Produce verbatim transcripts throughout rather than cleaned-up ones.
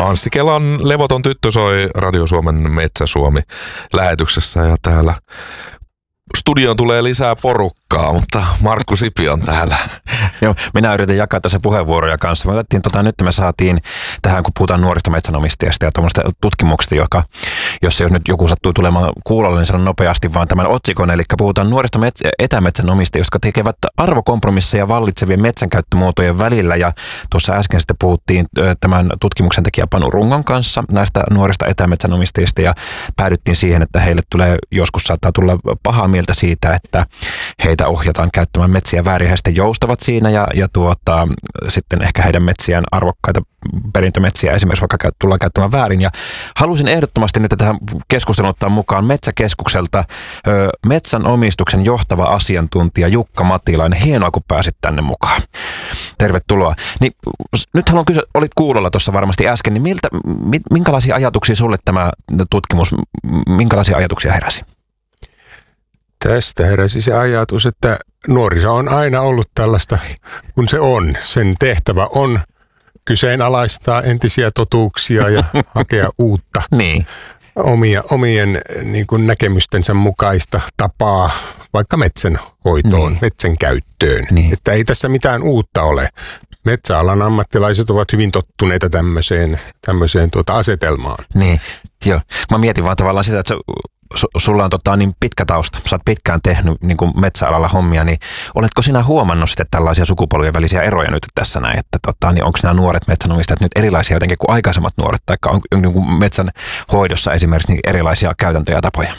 Anssi Kelan Levoton tyttö soi Radio Suomen Metsä Suomi -lähetyksessä ja täällä studioon tulee lisää porukkaa, mutta Markku Sipi on täällä. Joo, minä yritin jakaa tässä puheenvuoroja kanssa. Me otettiin, tota, nyt me saatiin tähän, kun puhutaan nuorista metsänomistajista ja tuommoista tutkimuksista, joka, jos jos nyt joku sattuu tulemaan kuulolle, niin sanon nopeasti vaan tämän otsikon. Eli puhutaan nuorista metsä, etämetsänomistajista, jotka tekevät arvokompromisseja vallitsevien metsänkäyttömuotojen välillä. Ja tuossa äsken sitten puhuttiin tämän tutkimuksen tekijä Panu Rungon kanssa näistä nuorista etämetsänomistajista ja päädyttiin siihen, että heille tulee joskus saattaa tulla pahaa mieltä siitä, että heitä ohjataan käyttämään metsiä väärin. He sitten joustavat siinä ja, ja tuota, sitten ehkä heidän metsiään, arvokkaita perintömetsiä esimerkiksi vaikka tullaan käyttämään väärin. Ja halusin ehdottomasti nyt tähän keskusteluun ottaa mukaan Metsäkeskukselta ö, metsänomistuksen johtava asiantuntija Jukka Matilainen. Hienoa, kun pääsit tänne mukaan. Tervetuloa. Niin, nyt haluan kysyä, olit kuulolla tuossa varmasti äsken, niin miltä, minkälaisia ajatuksia sulle tämä tutkimus, minkälaisia ajatuksia heräsi? Tästä heräsi se ajatus, että nuoriso on aina ollut tällaista, kun se on. Sen tehtävä on kyseenalaistaa entisiä totuuksia ja hakea uutta niin. omia, omien niin kuin näkemystensä mukaista tapaa vaikka metsänhoitoon, niin. metsän käyttöön. Niin. Että ei tässä mitään uutta ole. Metsäalan ammattilaiset ovat hyvin tottuneita tämmöiseen, tämmöiseen tuota asetelmaan. Niin, joo. Mä mietin vaan tavallaan sitä, että se sulla on tota, niin pitkä tausta, sä oot pitkään tehnyt niin kuin metsäalalla hommia, niin oletko sinä huomannut sitten tällaisia sukupolvien välisiä eroja nyt tässä näin, että tota, niin onko nämä nuoret metsänomistajat nyt erilaisia jotenkin kuin aikaisemmat nuoret, tai on, on niin kuin metsän hoidossa esimerkiksi niin erilaisia käytäntöjä ja tapoja?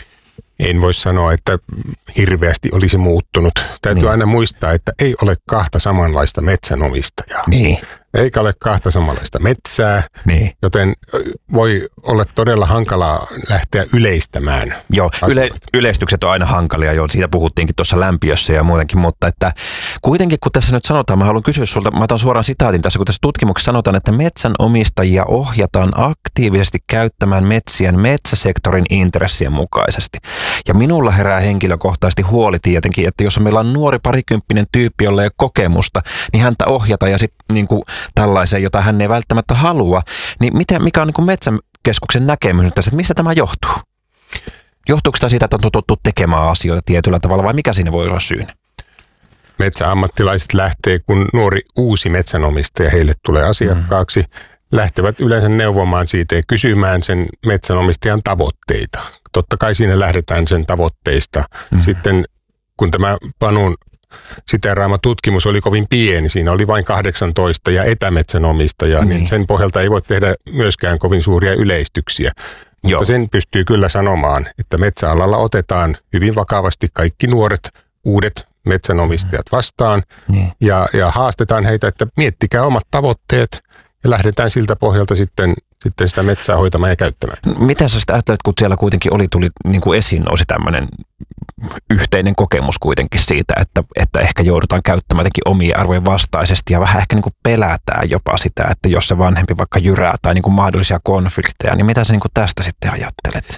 En voi sanoa, että hirveästi olisi muuttunut. Täytyy niin. aina muistaa, että ei ole kahta samanlaista metsänomistajaa. Niin. Eikä ole kahta samanlaista metsää, niin. joten voi olla todella hankalaa lähteä yleistämään. Joo, yle, yleistykset on aina hankalia, jo siitä puhuttiinkin tuossa lämpiössä ja muutenkin, mutta että kuitenkin kun tässä nyt sanotaan, mä haluan kysyä sulta, mä otan suoraan sitaatin tässä, kun tässä tutkimuksessa sanotaan, että metsänomistajia ohjataan aktiivisesti käyttämään metsien metsäsektorin intressien mukaisesti. Ja minulla herää henkilökohtaisesti huoli tietenkin, että jos meillä on nuori parikymppinen tyyppi, jolla ei ole kokemusta, niin häntä ohjataan ja sitten niin kuin tällaiseen, jota hän ei välttämättä halua, niin miten, mikä on niin kuin Metsäkeskuksen näkemys tässä, että mistä tämä johtuu? Johtuuko sitä siitä, että on totuttu tekemään asioita tietyllä tavalla vai mikä siinä voi olla syynä? Metsäammattilaiset lähtee, kun nuori uusi metsänomistaja heille tulee asiakkaaksi, mm. lähtevät yleensä neuvomaan siitä ja kysymään sen metsänomistajan tavoitteita. Totta kai siinä lähdetään sen tavoitteista. Mm. Sitten kun tämä Panun siteeraama tutkimus oli kovin pieni, siinä oli vain kahdeksantoista ja etämetsänomistaja, niin. niin sen pohjalta ei voi tehdä myöskään kovin suuria yleistyksiä. Joo. Mutta sen pystyy kyllä sanomaan, että metsäalalla otetaan hyvin vakavasti kaikki nuoret, uudet metsänomistajat vastaan niin. ja, ja haastetaan heitä, että miettikää omat tavoitteet ja lähdetään siltä pohjalta sitten, sitten sitä metsää hoitamaan ja käyttämään. Miten sä sitä ajattelet, kun siellä kuitenkin oli, tuli niin kuin esiin nousi tämmöinen yhteinen kokemus kuitenkin siitä, että, että ehkä joudutaan käyttämään jotenkin omia arvojen vastaisesti ja vähän ehkä niin kuin pelätään jopa sitä, että jos se vanhempi vaikka jyrää tai niin kuin mahdollisia konflikteja, niin mitä sä niin kuin tästä sitten ajattelet?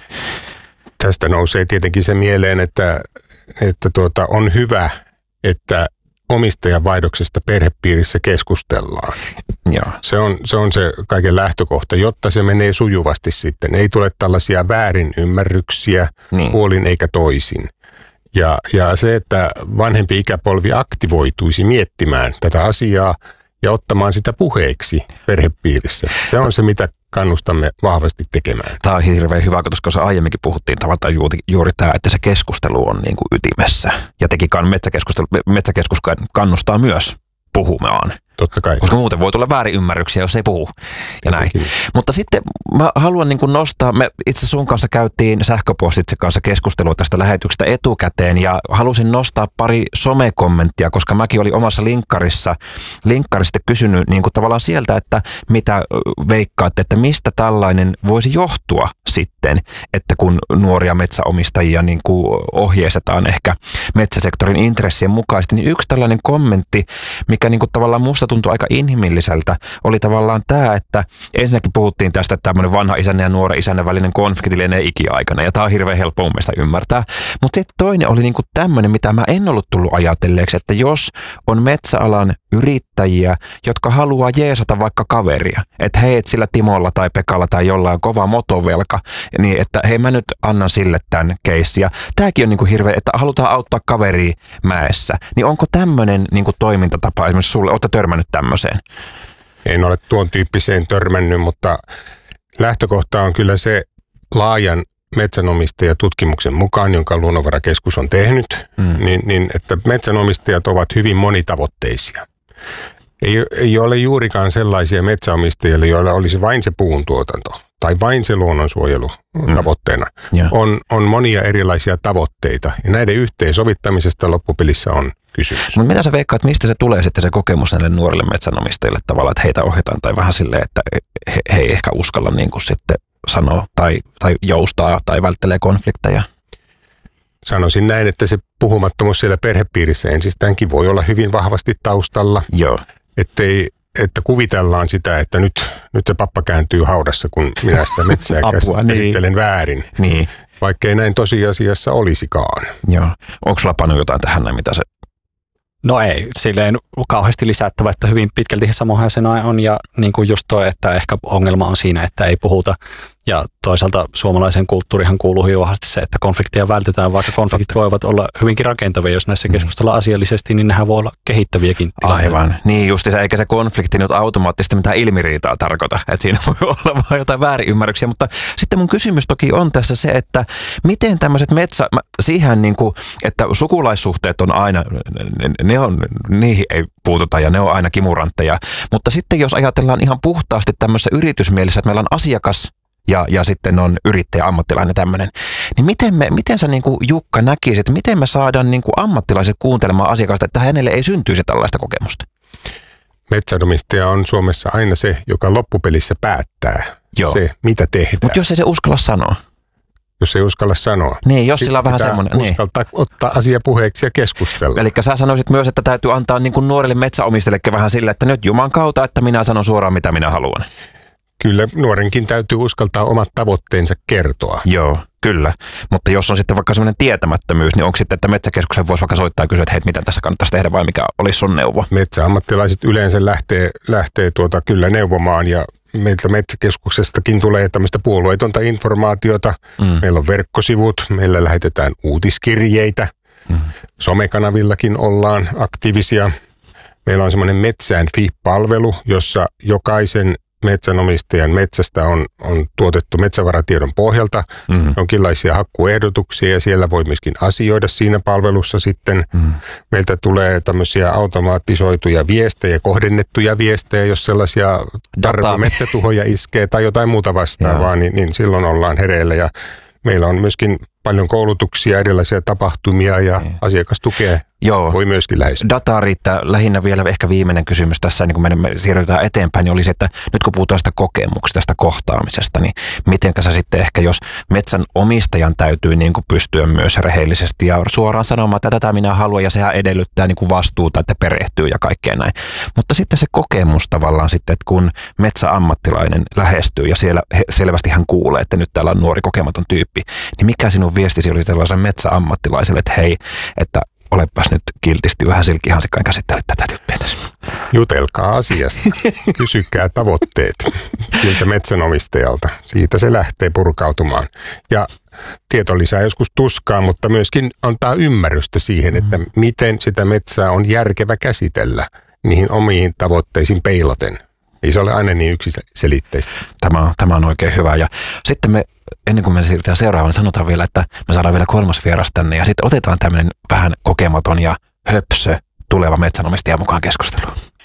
Tästä nousee tietenkin se mieleen, että, että tuota, on hyvä, että omistajavaihdoksesta perhepiirissä keskustellaan. Joo. Se on, se on se kaiken lähtökohta, jotta se menee sujuvasti sitten. Ei tule tällaisia väärinymmärryksiä niin. puolin eikä toisin. Ja, ja se, että vanhempi ikäpolvi aktivoituisi miettimään tätä asiaa ja ottamaan sitä puheeksi perhepiirissä. Se on se, mitä kannustamme vahvasti tekemään. Tämä on hirveän hyvä, koska aiemminkin puhuttiin tavataan juuri, juuri tämä, että se keskustelu on niin kuin ytimessä. Ja tekikaan metsäkeskustelu, metsäkeskus kannustaa myös puhumaan. Totta kai. Koska muuten voi tulla väärinymmärryksiä, jos ei puhu. Ja näin. Mutta sitten mä haluan niin kuin nostaa, me itse sun kanssa käytiin sähköpostitse kanssa keskustelua tästä lähetyksestä etukäteen ja halusin nostaa pari somekommenttia, koska mäkin olin omassa linkkarissa, linkkarista kysynyt niin kuin tavallaan sieltä, että mitä veikkaatte, että mistä tällainen voisi johtua sitten, että kun nuoria metsäomistajia niin kuin ohjeistetaan ehkä metsäsektorin intressien mukaisesti, niin yksi tällainen kommentti, mikä niin kuin tavallaan musta tuntui aika inhimilliseltä, oli tavallaan tämä, että ensinnäkin puhuttiin tästä, että tämmöinen vanha isänne ja nuoren isännän välinen konflikti lienee ikiaikana, ja tämä on hirveän helppo mun mielestä ymmärtää. Mutta sitten toinen oli niinku tämmöinen, mitä mä en ollut tullut ajatelleeksi, että jos on metsäalan yrittäjiä, jotka haluaa jeesata vaikka kaveria, että hei, et sillä Timolla tai Pekalla tai jollain on kova motovelka, niin että hei, mä nyt annan sille tämän keissin. Ja tämäkin on niinku hirveä, että halutaan auttaa kaveria mäessä. Niin onko tämmöinen niinku toimintatapa esimerkiksi sulle, ootko törmännyt tämmöiseen? En ole tuon tyyppiseen törmännyt, mutta lähtökohta on kyllä se laajan metsänomistajatutkimuksen mukaan, jonka Luonnonvarakeskus on tehnyt, mm. niin, niin että metsänomistajat ovat hyvin monitavoitteisia. Ei, ei ole juurikaan sellaisia metsäomistajia, joilla olisi vain se puuntuotanto tai vain se luonnonsuojelu mm. tavoitteena. Yeah. On, on monia erilaisia tavoitteita ja näiden yhteensovittamisesta loppupelissä on kysymys. Mutta mitä sä veikkaat, mistä se tulee sitten se kokemus näille nuorille metsänomistajille tavallaan, että heitä ohjataan tai vähän silleen, että he, he ei ehkä uskalla niin kuin sitten sanoa tai, tai joustaa tai välttelee konflikteja? Sanoisin näin, että se puhumattomuus siellä perhepiirissä ensistäänkin voi olla hyvin vahvasti taustalla. Joo. Ettei, että kuvitellaan sitä, että nyt, nyt se pappa kääntyy haudassa, kun minä sitä metsää Apua, käsittelen niin. väärin. Niin. Vaikka ei näin tosiasiassa olisikaan. Joo. Onko sulla Panu jotain tähän näin, mitä se... No ei, silleen kauheasti lisättävä, että hyvin pitkälti samoin se on ja niin kuin just toi, että ehkä ongelma on siinä, että ei puhuta ja toisaalta suomalaisen kulttuurihan kuuluu hyvin vahvasti se, että konflikteja vältetään, vaikka konfliktit voivat olla hyvinkin rakentavia, jos näissä keskustellaan asiallisesti, niin nehän voi olla kehittäviäkin tilanteita. Aivan, niin justi se, eikä se konflikti nyt automaattisesti mitään ilmiriitaa tarkoita, että siinä voi olla vaan jotain väärinymmärryksiä, mutta sitten mun kysymys toki on tässä se, että miten tämmöiset metsä, siihen niin kuin, että sukulaissuhteet on aina, ne on, niihin ei puututa ja ne on aina kimurantteja, mutta sitten jos ajatellaan ihan puhtaasti tämmöisessä yritysmielessä, että meillä on asiakas ja, ja sitten on yrittäjä, ammattilainen tämmöinen, niin miten, me, miten sä niin kuin Jukka näkisit, että miten me saadaan niin kuin ammattilaiset kuuntelemaan asiakasta, että hänelle ei syntyisi tällaista kokemusta? Metsänomistaja on Suomessa aina se, joka loppupelissä päättää Joo. se, mitä tehdään. Mutta jos ei se uskalla sanoa. Jos ei uskalla sanoa. Niin, jos sillä on vähän semmoinen. Uskaltaa niin. ottaa asia puheeksi ja keskustella. Eli sä sanoisit myös, että täytyy antaa niin kuin nuorille metsäomistajille vähän sille, että nyt Juman kautta, että minä sanon suoraan, mitä minä haluan. Kyllä, nuorenkin täytyy uskaltaa omat tavoitteensa kertoa. Joo, kyllä. Mutta jos on sitten vaikka semmoinen tietämättömyys, niin onko sitten, että metsäkeskuksen voisi vaikka soittaa ja kysyä, että hei, miten tässä kannattaisi tehdä vai mikä olisi sun neuvo? Metsäammattilaiset yleensä lähtee, lähtee tuota kyllä neuvomaan ja meiltä metsäkeskuksestakin tulee tämmöistä puolueetonta informaatiota. Mm. Meillä on verkkosivut, meillä lähetetään uutiskirjeitä, mm. somekanavillakin ollaan aktiivisia. Meillä on semmoinen Metsään Fi-palvelu, jossa jokaisen metsänomistajan metsästä on, on tuotettu metsävaratiedon pohjalta mm. jonkinlaisia hakkuehdotuksia ja siellä voi myöskin asioida siinä palvelussa sitten. Mm. Meiltä tulee tämmöisiä automatisoituja viestejä, kohdennettuja viestejä, jos sellaisia tarve metsätuhoja iskee tai jotain muuta vastaavaa, niin, niin silloin ollaan hereillä ja meillä on myöskin paljon koulutuksia, erilaisia tapahtumia ja niin. asiakastukea. Joo. Voi myöskin lähestyä. Dataa riittää. Lähinnä vielä ehkä viimeinen kysymys tässä, niin kun me siirrytään eteenpäin, niin olisi, että nyt kun puhutaan sitä kokemuksesta, tästä kohtaamisesta, niin mitenkä sä sitten ehkä, jos metsän omistajan täytyy niin kuin pystyä myös rehellisesti ja suoraan sanomaan, että tätä minä haluan ja sehän edellyttää niin kuin vastuuta, että perehtyy ja kaikkea näin. Mutta sitten se kokemus tavallaan sitten, että kun metsäammattilainen lähestyy ja siellä selvästi hän kuulee, että nyt täällä on nuori kokematon tyyppi, niin mikä sinun viestisi oli tällaisen metsäammattilaiselle, että hei, että olepas nyt kiltisti vähän silkkihansikkaan käsittelet tätä tyyppiä tässä. Jutelkaa asiasta. Kysykää tavoitteet siltä metsänomistajalta. Siitä se lähtee purkautumaan. Ja tieto lisää joskus tuskaa, mutta myöskin antaa ymmärrystä siihen, että miten sitä metsää on järkevä käsitellä niihin omiin tavoitteisiin peilaten. Ei se ole aina niin yksiselitteistä. Tämä, tämä on oikein hyvä. Ja sitten me, ennen kuin me siirrytään seuraavaan, niin sanotaan vielä, että me saadaan vielä kolmas vieras tänne. Ja sitten otetaan tämmöinen vähän kokematon ja höpsö tuleva metsänomistaja mukaan keskusteluun.